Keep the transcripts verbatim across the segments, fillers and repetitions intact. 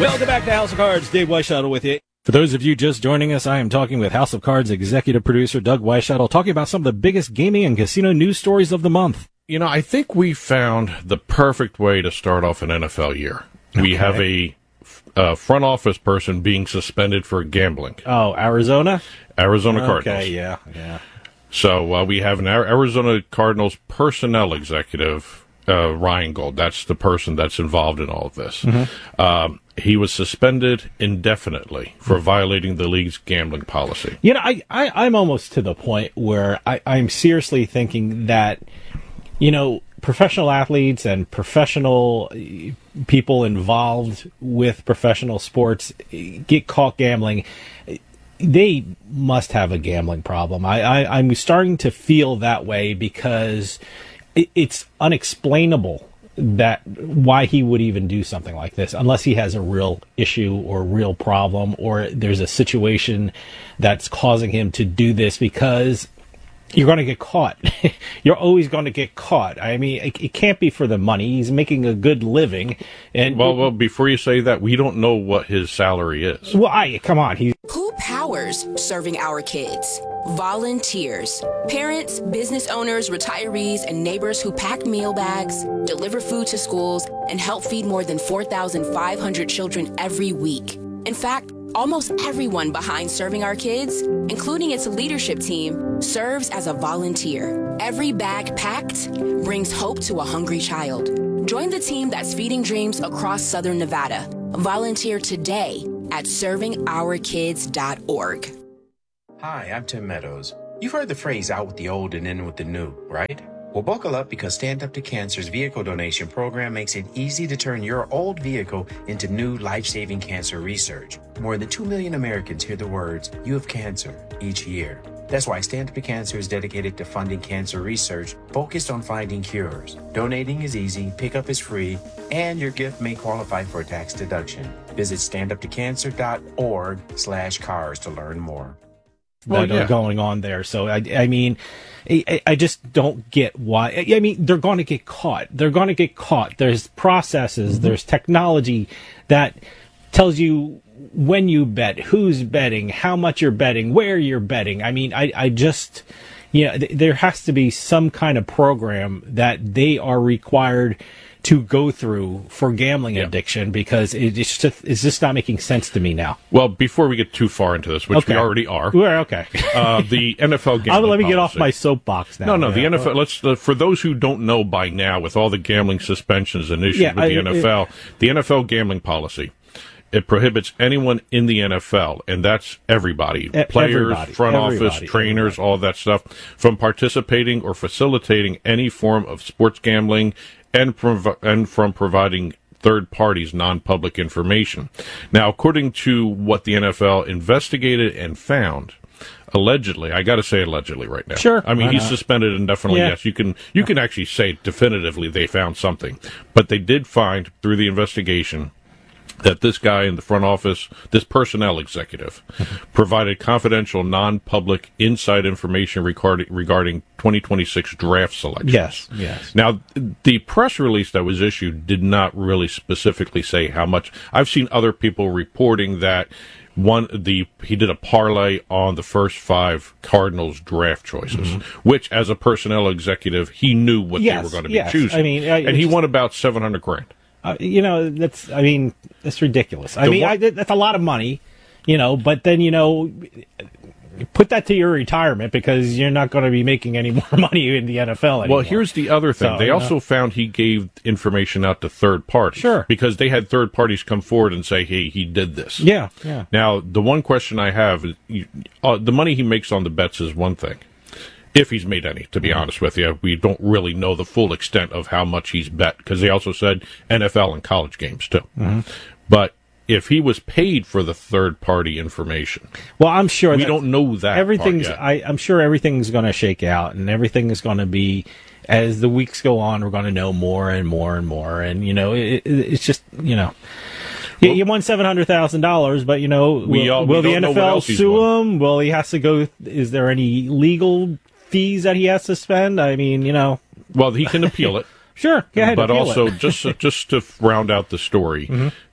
Welcome back to House of Cards. Dave Weishuttle with you. For those of you just joining us, I am talking with House of Cards executive producer Doug Weishuttle, talking about some of the biggest gaming and casino news stories of the month. You know, I think we found the perfect way to start off an N F L year. Okay. We have a uh, front office person being suspended for gambling. Oh, Arizona? Arizona Cardinals. Okay, yeah, yeah. So uh, we have an Arizona Cardinals personnel executive, uh, Ryan Gold. That's the person that's involved in all of this. Mm-hmm. Um, he was suspended indefinitely for violating the league's gambling policy. You know, I, I, I'm almost to the point where I, I'm seriously thinking that, you know, professional athletes and professional people involved with professional sports get caught gambling. They must have a gambling problem. I, I, I'm starting to feel that way because it, it's unexplainable that why he would even do something like this unless he has a real issue or real problem or there's a situation that's causing him to do this, because you're going to get caught. You're always going to get caught. I mean, it, it can't be for the money. He's making a good living. And well, well, before you say that, we don't know what his salary is. Well, I, come on. He's... Who powers serving our kids? Volunteers. Parents, business owners, retirees, and neighbors who pack meal bags, deliver food to schools, and help feed more than four thousand five hundred children every week. In fact, almost everyone behind Serving Our Kids, including its leadership team, serves as a volunteer. Every bag packed brings hope to a hungry child. Join the team that's feeding dreams across Southern Nevada. Volunteer today at serving our kids dot org. Hi, I'm Tim Meadows. You've heard the phrase out with the old and in with the new, right? Well, buckle up, because Stand Up to Cancer's vehicle donation program makes it easy to turn your old vehicle into new life-saving cancer research. More than two million Americans hear the words, "You have cancer," each year. That's why Stand Up to Cancer is dedicated to funding cancer research focused on finding cures. Donating is easy, pickup is free, and your gift may qualify for a tax deduction. Visit stand up to cancer dot org slash cars to learn more. Well, that yeah. are going on there. So, I, I mean, I, I just don't get why. I mean, they're going to get caught. They're going to get caught. There's processes, mm-hmm. there's technology that tells you when you bet, who's betting, how much you're betting, where you're betting. I mean, I, I just, you know, th- there has to be some kind of program that they are required to go through for gambling yeah. addiction, because it, it's just it's just not making sense to me now. Well, before we get too far into this, which okay. we already are, we're okay. uh, the N F L gambling I'll let me policy. get off my soapbox now. No, no, yeah. the N F L. Let's uh, for those who don't know by now, with all the gambling suspensions and issues yeah, with the I, N F L, it, the N F L gambling policy. It prohibits anyone in the N F L, and that's everybody, e- players, everybody, front everybody, office, trainers, everybody. all that stuff, from participating or facilitating any form of sports gambling, and, prov- and from providing third parties non-public information. Now, according to what the N F L investigated and found, allegedly, I got to say allegedly right now. Sure. I mean, he's suspended indefinitely. Yeah. Yes, you can you can actually say definitively they found something, but they did find through the investigation that this guy in the front office, this personnel executive, provided confidential, non-public inside information regarding, regarding twenty twenty-six draft selections. Yes, yes. Now, the press release that was issued did not really specifically say how much. I've seen other people reporting that one the he did a parlay on the first five Cardinals draft choices, mm-hmm. which, as a personnel executive, he knew what yes, they were going to be yes. choosing. I mean, I, and he won about seven hundred grand. Uh, you know, that's, I mean, that's ridiculous. I The mean, one- I, that's a lot of money, you know, but then, you know, put that to your retirement, because you're not going to be making any more money in the N F L anymore. Well, here's the other thing. So, they you also know. found he gave information out to third parties. Sure. Because they had third parties come forward and say, hey, he did this. Yeah, yeah. Now, the one question I have is, you, uh, the money he makes on the bets is one thing. If he's made any, to be mm-hmm. honest with you. We don't really know the full extent of how much he's bet, because they also said N F L and college games, too. Mm-hmm. But if he was paid for the third-party information, well, I'm sure we don't know that everything's. part yet. I, I'm sure everything's going to shake out, and everything is going to be, as the weeks go on, we're going to know more and more and more, and you know, it, it, it's just, you know. Well, you won seven hundred thousand dollars, but you know, will, we all, we will the don't N F know what L else he's sue won. him? Will he has to go? Is there any legal fees that he has to spend? I mean, you know. Well, he can appeal it. Sure, go ahead. But appeal also, it. just just to round out the story, mm-hmm.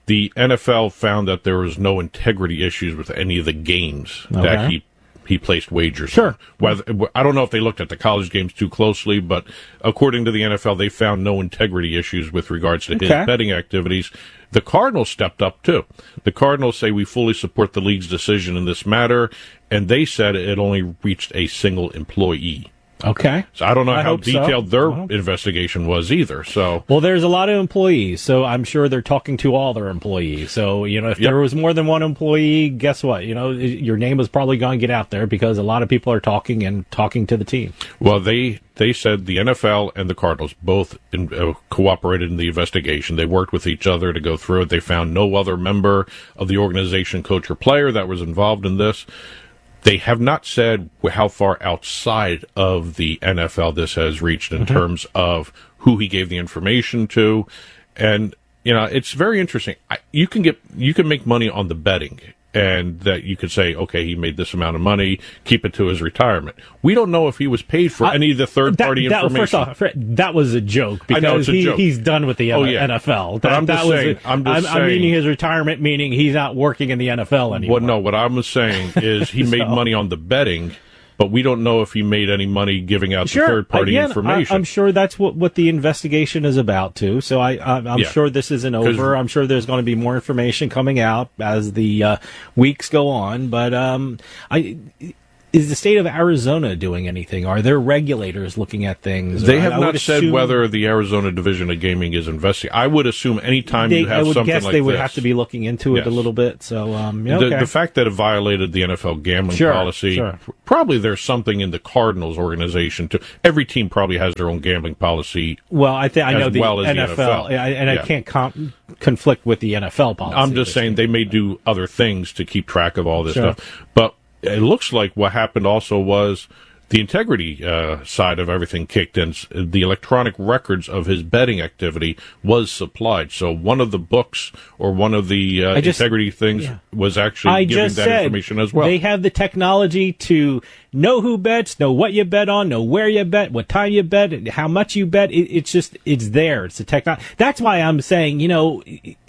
the N F L found that there was no integrity issues with any of the games Okay. that he he placed wagers Sure. on. Whether, I don't know if they looked at the college games too closely, but according to the N F L, they found no integrity issues with regards to his Okay. betting activities. The Cardinals stepped up, too. The Cardinals say we fully support the league's decision in this matter, and they said it only reached a single employee. Okay. So I don't know I how hope so. detailed their Well. investigation was either. So Well, there's a lot of employees, so I'm sure they're talking to all their employees. So, you know, if Yep. there was more than one employee, guess what? You know, your name is probably going to get out there because a lot of people are talking and talking to the team. Well, they they said the N F L and the Cardinals both in, uh, cooperated in the investigation. They worked with each other to go through it. They found no other member of the organization, coach or player, that was involved in this. They have not said how far outside of the N F L this has reached in Mm-hmm. terms of who he gave the information to, and you know it's very interesting. I, you can get you can make money on the betting. And that you could say, okay, he made this amount of money, keep it to his retirement. We don't know if he was paid for I- any of the third-party that, that, information. First off, Fred, that was a joke I because know, it's a he, joke. he's done with the Oh, N- yeah. N F L. But I'm that just was saying- a- I'm just I'm meaning saying- his retirement, meaning he's not working in the N F L anymore. Well, no, what I'm saying is he made So- money on the betting, but we don't know if he made any money giving out Sure. the third-party Again, information. I, I'm sure that's what, what the investigation is about, too. So I, I, I'm Yeah. sure this isn't over. I'm sure there's going to be more information coming out as the uh, weeks go on. But um, I. Is the state of Arizona doing anything? Are there regulators looking at things? They Or have I- I not would said assume whether the Arizona Division of Gaming is investigating. I would assume anytime They, you I have would something guess like they would this, have to be looking into it Yes. a little bit. So, um, yeah, the, okay. the fact that it violated the N F L gambling Sure, policy, sure. probably there's something in the Cardinals organization too. Every team probably has their own gambling policy. well, I think I know as the well as the N F L, N F L. I- and I Yeah. can't com- conflict with the N F L policy. I'm just saying they may do other things to keep track of all this Sure. stuff. But it looks like what happened also was the integrity uh, side of everything kicked in. The electronic records of his betting activity was supplied. So one of the books or one of the uh, I just- integrity things yeah. was actually I giving just that said information as well. they have the technology to know who bets, know what you bet on, know where you bet, what time you bet, how much you bet. It, it's just it's there. It's the technology. That's why I'm saying, you know,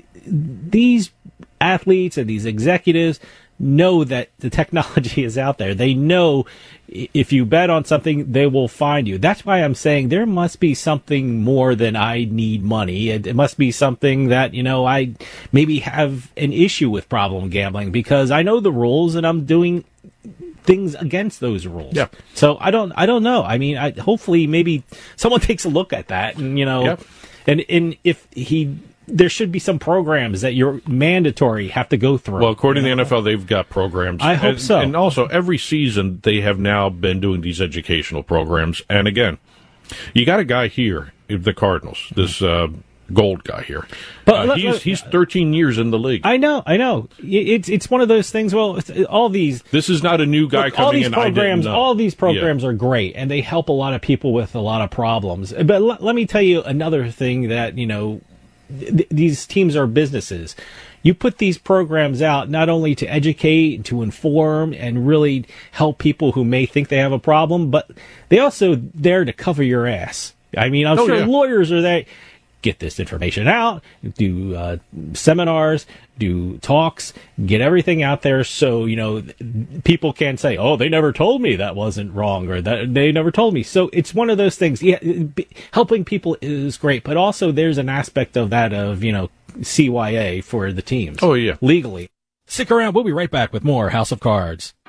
these athletes and these executives know that the technology is out there. They know if you bet on something, they will find you. That's why I'm saying there must be something more than I need money. It, it must be something that, you know, I maybe have an issue with problem gambling because I know the rules and I'm doing things against those rules. Yeah. So I don't, I don't know. I mean, I, hopefully maybe someone takes a look at that and, you know, Yeah. and, and if he, there should be some programs that you're mandatory have to go through. Well, according to the N F L, they've got programs. I hope and, so. And also, every season, they have now been doing these educational programs. And again, you got a guy here, the Cardinals, this uh, Gold guy here. But uh, let- he's, let- he's thirteen years in the league. I know, I know. It's it's one of those things. Well, it's- all these This is not a new guy look, coming all these in. I didn't programs, know. all these Yeah. programs are great, and they help a lot of people with a lot of problems. But l- let me tell you another thing that you know, th- these teams are businesses. You put these programs out not only to educate, to inform, and really help people who may think they have a problem, but they also there to cover your ass. I mean, I'm Oh, sure yeah. lawyers are there. Get this information out, do uh, seminars, do talks, get everything out there so, you know, people can say, oh, they never told me that wasn't wrong or that they never told me. So it's one of those things. Yeah, b- helping people is great, but also there's an aspect of that of, you know, C Y A for the teams. Oh, yeah. Legally. Stick around. We'll be right back with more House of Cards.